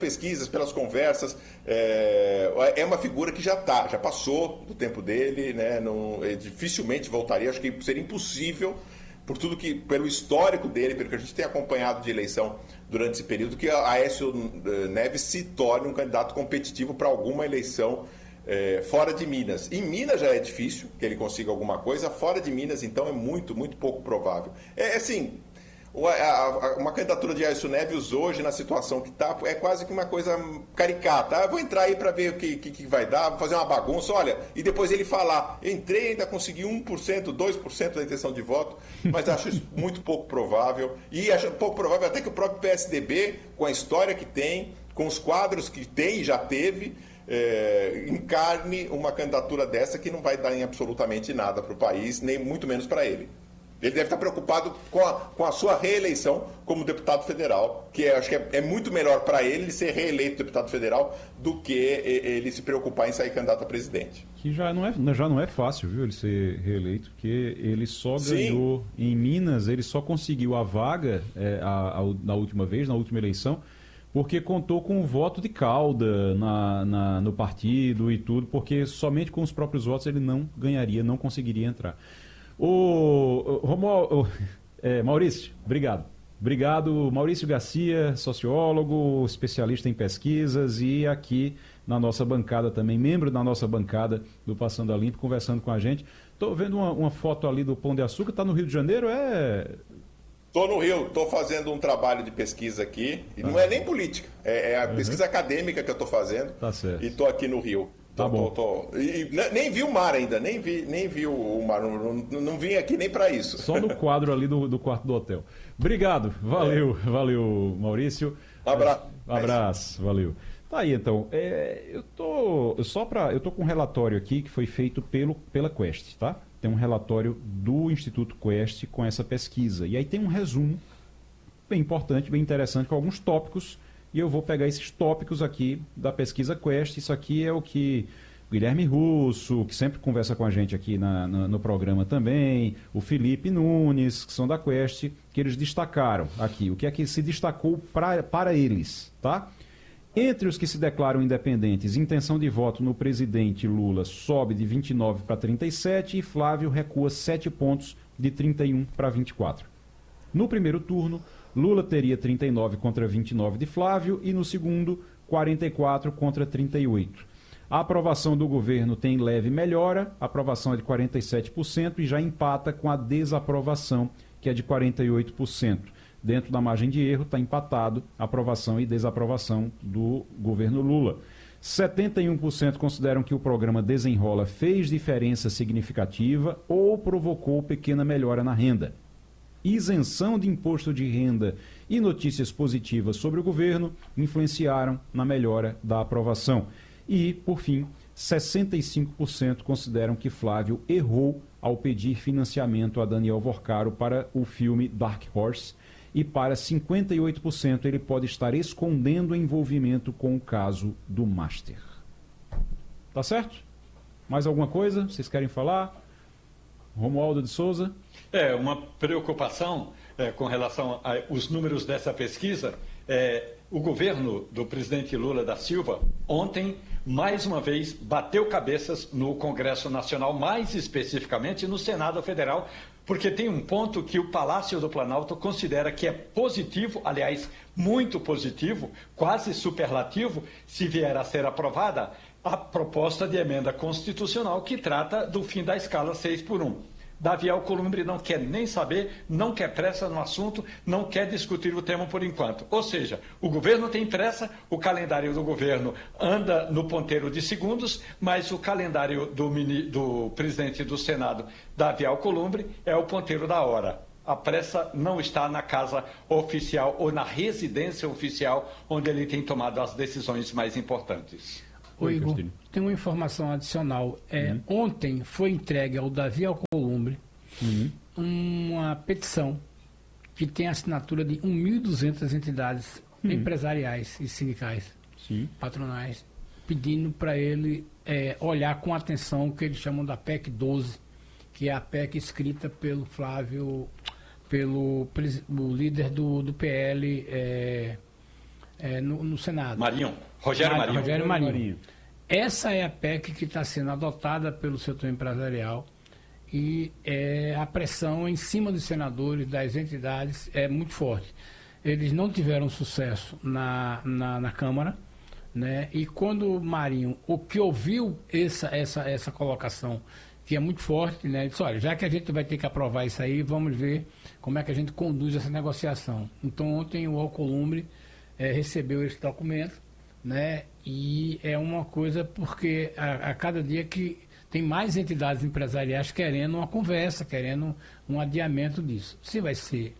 pesquisas, pelas conversas, é uma figura que já passou do tempo dele, né? Não, dificilmente voltaria, acho que seria impossível, pelo histórico dele, pelo que a gente tem acompanhado de eleição durante esse período, que Aécio Neves se torne um candidato competitivo para alguma eleição fora de Minas. Em Minas já é difícil que ele consiga alguma coisa, fora de Minas, então, é muito, muito pouco provável. Assim, uma candidatura de Aécio Neves hoje, na situação que está, é quase que uma coisa caricata. Vou entrar aí para ver o que vai dar, vou fazer uma bagunça, olha, e depois ele falar, entrei e ainda consegui 1%, 2% da intenção de voto, mas acho isso muito pouco provável. E acho pouco provável até que o próprio PSDB, com a história que tem, com os quadros que tem e já teve, encarne uma candidatura dessa que não vai dar em absolutamente nada para o país, nem muito menos para ele. Ele deve estar preocupado com a sua reeleição como deputado federal, que acho que é muito melhor para ele ser reeleito deputado federal do que ele se preocupar em sair candidato a presidente. Que já não é fácil, viu, ele ser reeleito, porque ele só ganhou em Minas, ele só conseguiu a vaga na última vez, na última eleição, porque contou com o voto de cauda no partido e tudo, porque somente com os próprios votos ele não ganharia, não conseguiria entrar. Maurício, obrigado. Obrigado, Maurício Garcia, sociólogo, especialista em pesquisas e aqui na nossa bancada também, membro da nossa bancada do Passando a Limpo, conversando com a gente. Estou vendo uma foto ali do Pão de Açúcar, está no Rio de Janeiro, Estou no Rio, estou fazendo um trabalho de pesquisa aqui, e não é nem política, é a pesquisa acadêmica que eu estou fazendo. Tá certo. E estou aqui no Rio. Tá bom. Nem vi o mar ainda, nem vi o mar, não vim aqui nem para isso. Só no quadro ali do quarto do hotel. Obrigado, valeu Maurício. Abraço, valeu. Tá aí então, eu tô com um relatório aqui que foi feito pela Quest, tá? Tem um relatório do Instituto Quest com essa pesquisa. E aí tem um resumo bem importante, bem interessante, com alguns tópicos. E eu vou pegar esses tópicos aqui da pesquisa Quest. Isso aqui é o que o Guilherme Russo, que sempre conversa com a gente aqui no programa também, o Felipe Nunes, que são da Quest, que eles destacaram aqui. O que é que se destacou para eles, tá? Entre os que se declaram independentes, intenção de voto no presidente Lula sobe de 29 para 37 e Flávio recua 7 pontos de 31 para 24. No primeiro turno, Lula teria 39 contra 29 de Flávio e no segundo, 44 contra 38. A aprovação do governo tem leve melhora, a aprovação é de 47% e já empata com a desaprovação, que é de 48%. Dentro da margem de erro está empatado a aprovação e desaprovação do governo Lula. 71% consideram que o programa Desenrola fez diferença significativa ou provocou pequena melhora na renda. Isenção de imposto de renda e notícias positivas sobre o governo influenciaram na melhora da aprovação. E, por fim, 65% consideram que Flávio errou ao pedir financiamento a Daniel Vorcaro para o filme Dark Horse e para 58% ele pode estar escondendo envolvimento com o caso do Master. Tá certo? Mais alguma coisa? Vocês querem falar? Romualdo de Souza? Uma preocupação com relação aos números dessa pesquisa. O governo do presidente Lula da Silva, ontem, mais uma vez, bateu cabeças no Congresso Nacional, mais especificamente no Senado Federal, porque tem um ponto que o Palácio do Planalto considera que é positivo, aliás, muito positivo, quase superlativo, se vier a ser aprovada, a proposta de emenda constitucional que trata do fim da escala 6x1. Davi Alcolumbre não quer nem saber, não quer pressa no assunto, não quer discutir o tema por enquanto. Ou seja, o governo tem pressa, o calendário do governo anda no ponteiro de segundos, mas o calendário do presidente do Senado, Davi Alcolumbre, é o ponteiro da hora. A pressa não está na casa oficial ou na residência oficial, onde ele tem tomado as decisões mais importantes. Oi, Igor, tem uma informação adicional. Ontem foi entregue ao Davi Alcolumbre uma petição que tem a assinatura de 1.200 entidades empresariais e sindicais, patronais, pedindo para ele olhar com atenção o que eles chamam da PEC 12, que é a PEC escrita pelo Flávio, o líder do PL, no Senado. Rogério Marinho. Essa é a PEC que está sendo adotada pelo setor empresarial e a pressão em cima dos senadores, das entidades, é muito forte. Eles não tiveram sucesso na Câmara, né? E quando o Marinho, o que ouviu essa colocação, que é muito forte, né? Ele disse, olha, já que a gente vai ter que aprovar isso aí, vamos ver como é que a gente conduz essa negociação. Então, ontem o Alcolumbre recebeu esse documento, né? E é uma coisa porque a cada dia que tem mais entidades empresariais querendo uma conversa, querendo um adiamento disso. Se vai ser,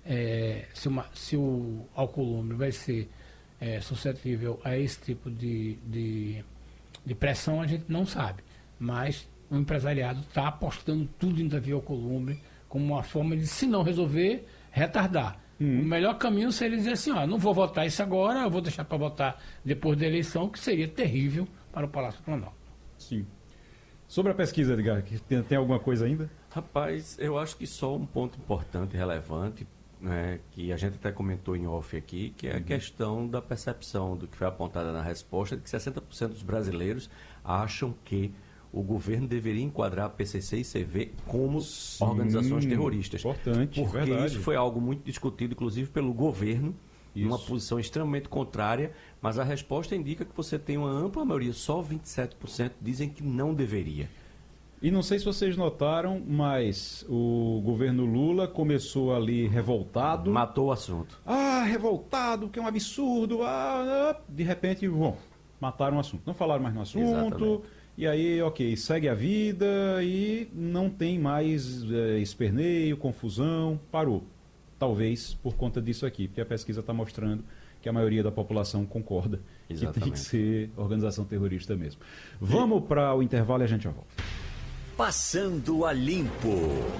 se o Alcolumbre vai ser suscetível a esse tipo de pressão, a gente não sabe. Mas o empresariado está apostando tudo em Davi Alcolumbre como uma forma de, se não resolver, retardar. O melhor caminho seria dizer assim, não vou votar isso agora, eu vou deixar para votar depois da eleição, que seria terrível para o Palácio do Planalto. Sim. Sobre a pesquisa, Edgar, tem alguma coisa ainda? Rapaz, eu acho que só um ponto importante e relevante, né, que a gente até comentou em off aqui, que é a questão da percepção do que foi apontada na resposta, de que 60% dos brasileiros acham que o governo deveria enquadrar a PCC e CV como organizações terroristas. Importante, porque verdade. Isso foi algo muito discutido, inclusive, pelo governo, numa posição extremamente contrária, mas a resposta indica que você tem uma ampla maioria, só 27% dizem que não deveria. E não sei se vocês notaram, mas o governo Lula começou ali revoltado. Matou o assunto. Revoltado, que é um absurdo. De repente, mataram o assunto. Não falaram mais no assunto. Exatamente. E aí, ok, segue a vida e não tem mais esperneio, confusão, parou. Talvez por conta disso aqui, porque a pesquisa está mostrando que a maioria da população concorda Exatamente. que tem que ser organização terrorista mesmo. Vamos para o intervalo e a gente já volta. Passando a Limpo.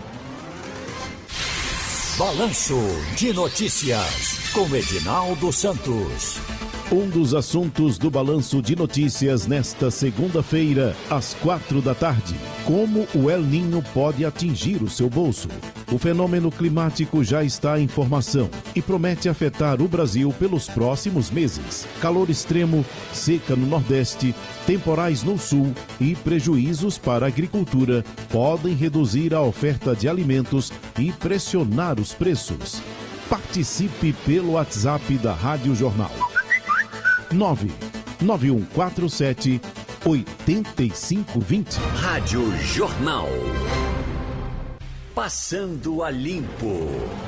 Balanço de Notícias, com Edinaldo Santos. Um dos assuntos do Balanço de Notícias nesta segunda-feira, às 4h, como o El Niño pode atingir o seu bolso. O fenômeno climático já está em formação e promete afetar o Brasil pelos próximos meses. Calor extremo, seca no Nordeste, temporais no Sul e prejuízos para a agricultura podem reduzir a oferta de alimentos e pressionar os preços. Participe pelo WhatsApp da Rádio Jornal. 99147 8520. Rádio Jornal. Passando a Limpo.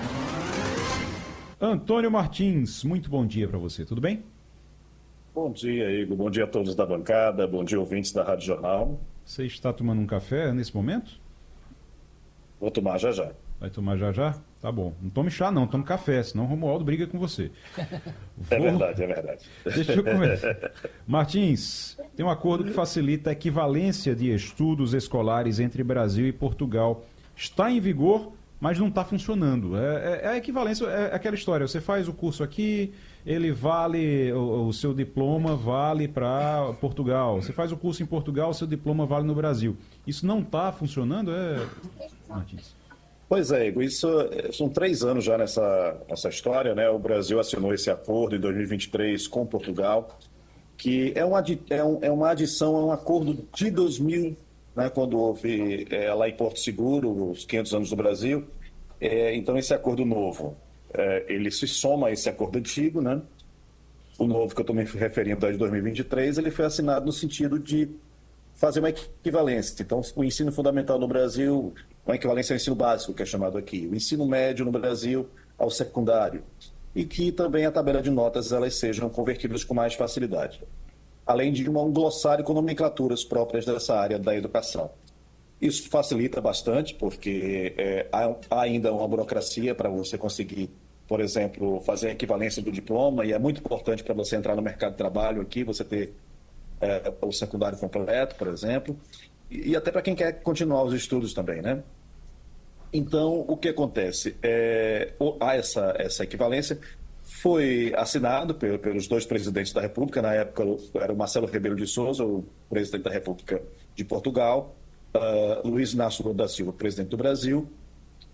Antônio Martins, muito bom dia para você, tudo bem? Bom dia, Igor. Bom dia a todos da bancada. Bom dia, ouvintes da Rádio Jornal. Você está tomando um café nesse momento? Vou tomar já já. Vai tomar já já? Tá bom. Não tome chá não, tome café, senão o Romualdo briga com você. É verdade, é verdade. Deixa eu começar. Martins, tem um acordo que facilita a equivalência de estudos escolares entre Brasil e Portugal. Está em vigor, mas não está funcionando. A equivalência é aquela história, você faz o curso aqui, ele vale, o seu diploma vale para Portugal. Você faz o curso em Portugal, o seu diploma vale no Brasil. Isso não está funcionando, Martins? Pois é, Igor, isso são 3 anos já nessa história, né? O Brasil assinou esse acordo em 2023 com Portugal, que é uma adição a um acordo de 2000, né, quando houve lá em Porto Seguro, os 500 anos do Brasil. Então, esse acordo novo, ele se soma a esse acordo antigo, né? O novo que eu estou me referindo é de 2023, ele foi assinado no sentido de fazer uma equivalência. Então, o ensino fundamental no Brasil, uma equivalência ao ensino básico, que é chamado aqui, o ensino médio no Brasil ao secundário, e que também a tabela de notas elas sejam convertidas com mais facilidade, além de um glossário com nomenclaturas próprias dessa área da educação. Isso facilita bastante, porque há ainda uma burocracia para você conseguir, por exemplo, fazer a equivalência do diploma, e é muito importante para você entrar no mercado de trabalho aqui, você ter o secundário completo, por exemplo, e até para quem quer continuar os estudos também, né? Então, o que acontece? Há essa equivalência, foi assinado pelos 2 presidentes da República, na época era o Marcelo Rebelo de Sousa, o presidente da República de Portugal, Luiz Inácio Lula da Silva, presidente do Brasil,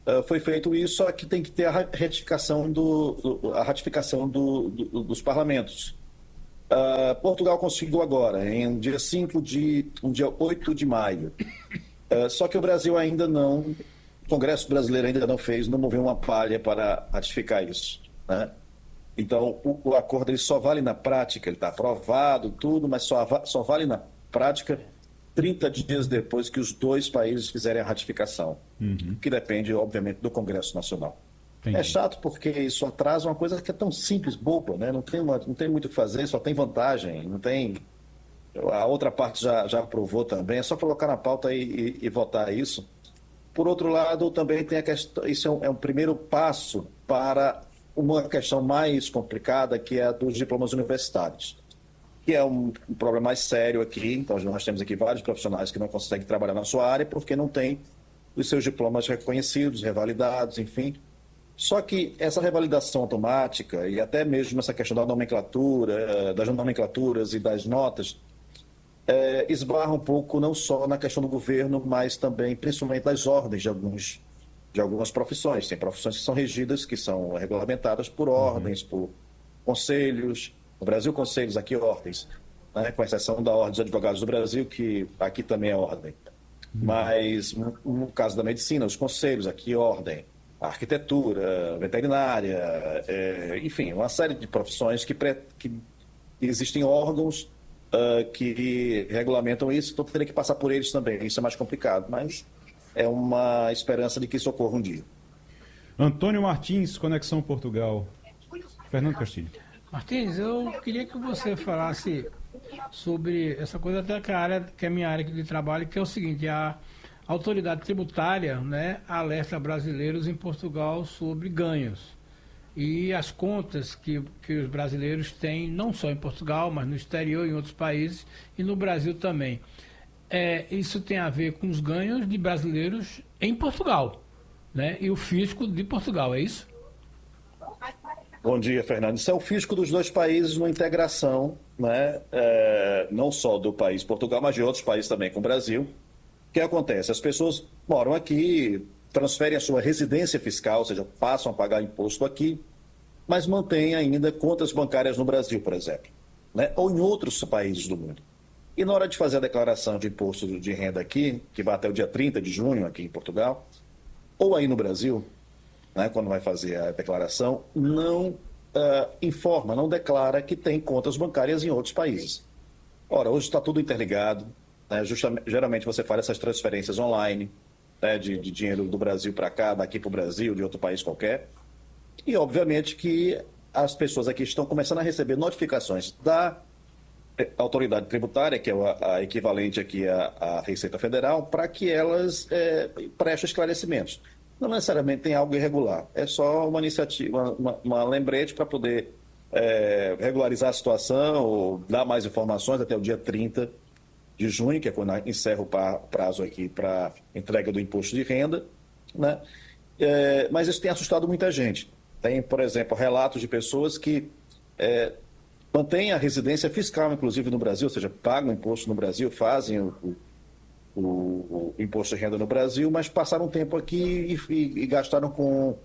foi feito isso, só que tem que ter a ratificação dos parlamentos. Portugal conseguiu agora, em dia 8 de maio. Só que o Brasil ainda não, o Congresso brasileiro ainda não moveu uma palha para ratificar isso, né? Então, o acordo ele só vale na prática, ele está aprovado, tudo, mas só vale na prática 30 dias depois que os dois países fizerem a ratificação, que depende, obviamente, do Congresso Nacional. Entendi. É chato porque isso atrasa uma coisa que é tão simples, boba, né? Não tem muito o que fazer, só tem vantagem, não tem... A outra parte já aprovou também, é só colocar na pauta e votar isso. Por outro lado, também tem a questão, isso é um primeiro passo para uma questão mais complicada, que é a dos diplomas universitários, que é um problema mais sério aqui. Então, nós temos aqui vários profissionais que não conseguem trabalhar na sua área porque não têm os seus diplomas reconhecidos, revalidados, enfim. Só que essa revalidação automática e até mesmo essa questão da nomenclatura, das nomenclaturas e das notas, esbarra um pouco não só na questão do governo, mas também, principalmente, das ordens de algumas profissões. Tem profissões que são regidas, que são regulamentadas por ordens, por conselhos. No Brasil, conselhos, aqui ordens, né? Com exceção da Ordem dos Advogados do Brasil, que aqui também é ordem. Mas, no caso da medicina, os conselhos, aqui ordem. A arquitetura, veterinária, enfim, uma série de profissões que existem órgãos que regulamentam isso, então teria que passar por eles também. Isso é mais complicado, mas é uma esperança de que isso ocorra um dia. Antônio Martins, Conexão Portugal. Fernando Castilho. Martins, eu queria que você falasse sobre essa coisa até que é a minha área de trabalho, que é o seguinte: a autoridade tributária, né, alerta brasileiros em Portugal sobre ganhos. E as contas que os brasileiros têm, não só em Portugal, mas no exterior, em outros países, e no Brasil também. Isso tem a ver com os ganhos de brasileiros em Portugal, né? E o fisco de Portugal, é isso? Bom dia, Fernando. Isso é o fisco dos dois países numa integração, né? Não só do país Portugal, mas de outros países também com o Brasil. O que acontece? As pessoas moram aqui, transferem a sua residência fiscal, ou seja, passam a pagar imposto aqui, mas mantêm ainda contas bancárias no Brasil, por exemplo, né? Ou em outros países do mundo. E na hora de fazer a declaração de imposto de renda aqui, que vai até o dia 30 de junho aqui em Portugal, ou aí no Brasil, né, quando vai fazer a declaração, não informa, não declara que tem contas bancárias em outros países. Ora, hoje está tudo interligado, né? Geralmente você faz essas transferências online, né, de dinheiro do Brasil para cá, daqui para o Brasil, de outro país qualquer. E, obviamente, que as pessoas aqui estão começando a receber notificações da autoridade tributária, que é a equivalente aqui à Receita Federal, para que elas prestem esclarecimentos. Não necessariamente tem algo irregular, é só uma iniciativa, uma lembrete para poder regularizar a situação ou dar mais informações até o dia 30 de junho, que é quando encerra o prazo aqui para entrega do imposto de renda, né? Mas isso tem assustado muita gente. Tem, por exemplo, relatos de pessoas que mantêm a residência fiscal, inclusive no Brasil, ou seja, pagam imposto no Brasil, fazem o imposto de renda no Brasil, mas passaram um tempo aqui e gastaram com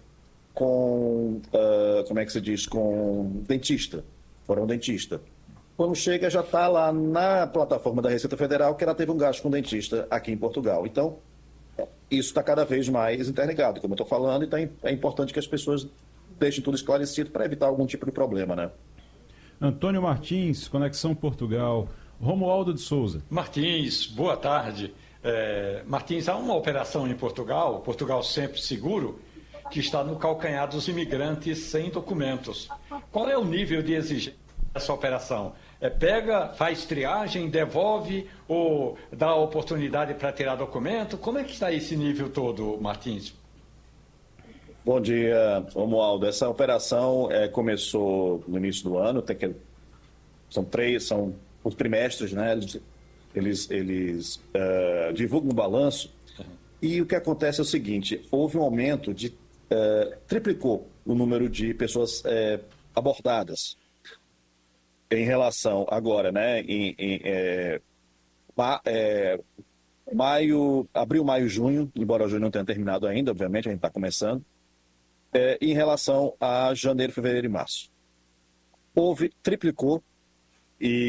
como é que se diz, com dentista, foram dentista. Quando chega, já está lá na plataforma da Receita Federal que ela teve um gasto com dentista aqui em Portugal. Então, isso está cada vez mais interligado, como eu estou falando, então é importante que as pessoas deixem tudo esclarecido para evitar algum tipo de problema, né? Antônio Martins, Conexão Portugal. Romualdo de Souza. Martins, boa tarde. Martins, há uma operação em Portugal, Portugal Sempre Seguro, que está no calcanhar dos imigrantes sem documentos. Qual é o nível de exigência dessa operação? Pega, faz triagem, devolve ou dá oportunidade para tirar documento? Como é que está esse nível todo, Martins? Bom dia, Romualdo. Essa operação começou no início do ano, são por trimestres, né? Eles divulgam um balanço e o que acontece é o seguinte: houve um aumento triplicou o número de pessoas abordadas em relação agora, né? abril, maio, junho, embora junho não tenha terminado ainda, obviamente, a gente está começando, em relação a janeiro, fevereiro e março. Triplicou, e